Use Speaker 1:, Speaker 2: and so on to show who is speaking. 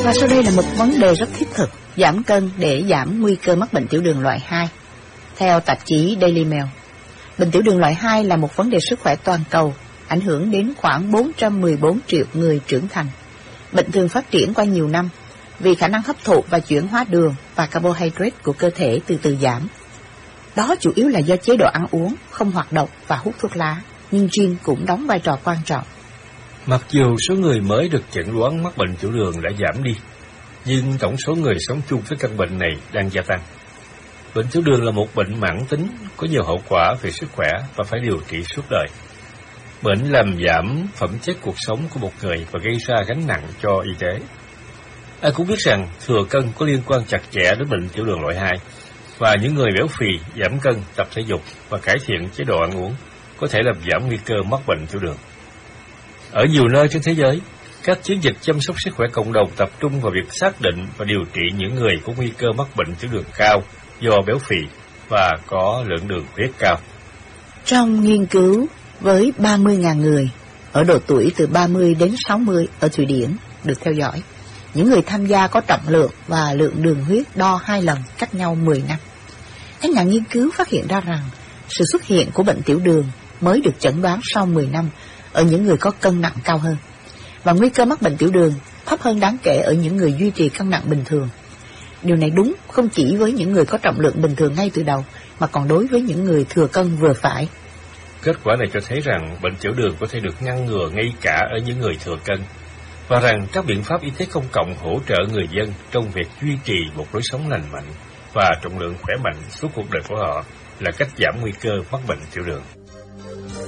Speaker 1: Và sau đây là một vấn đề rất thiết thực, giảm cân để giảm nguy cơ mắc bệnh tiểu đường loại 2. Theo tạp chí Daily Mail, bệnh tiểu đường loại 2 là một vấn đề sức khỏe toàn cầu, ảnh hưởng đến khoảng 414 triệu người trưởng thành. Bệnh thường phát triển qua nhiều năm vì khả năng hấp thụ và chuyển hóa đường và carbohydrate của cơ thể từ từ giảm. Đó chủ yếu là do chế độ ăn uống, không hoạt động và hút thuốc lá, nhưng gin cũng đóng vai trò quan trọng.
Speaker 2: Mặc dù số người mới được chẩn đoán mắc bệnh tiểu đường đã giảm đi, nhưng tổng số người sống chung với căn bệnh này đang gia tăng. Bệnh tiểu đường là một bệnh mãn tính, có nhiều hậu quả về sức khỏe và phải điều trị suốt đời. Bệnh làm giảm phẩm chất cuộc sống của một người và gây ra gánh nặng cho y tế. Ai cũng biết rằng thừa cân có liên quan chặt chẽ đến bệnh tiểu đường loại 2, và những người béo phì, giảm cân, tập thể dục và cải thiện chế độ ăn uống có thể làm giảm nguy cơ mắc bệnh tiểu đường. Ở nhiều nơi trên thế giới, các chiến dịch chăm sóc sức khỏe cộng đồng tập trung vào việc xác định và điều trị những người có nguy cơ mắc bệnh tiểu đường cao do béo phì và có lượng đường huyết cao.
Speaker 1: Trong nghiên cứu với 30.000 người ở độ tuổi từ 30 đến 60 ở Thụy Điển được theo dõi, những người tham gia có trọng lượng và lượng đường huyết đo 2 lần cách nhau 10 năm. Các nhà nghiên cứu phát hiện ra rằng sự xuất hiện của bệnh tiểu đường mới được chẩn đoán sau 10 năm ở những người có cân nặng cao hơn, và nguy cơ mắc bệnh tiểu đường thấp hơn đáng kể ở những người duy trì cân nặng bình thường. Điều này đúng không chỉ với những người có trọng lượng bình thường ngay từ đầu, mà còn đối với những người thừa cân vừa phải.
Speaker 2: Kết quả này cho thấy rằng bệnh tiểu đường có thể được ngăn ngừa ngay cả ở những người thừa cân, và rằng các biện pháp y tế công cộng hỗ trợ người dân trong việc duy trì một lối sống lành mạnh và trọng lượng khỏe mạnh suốt cuộc đời của họ là cách giảm nguy cơ mắc bệnh tiểu đường.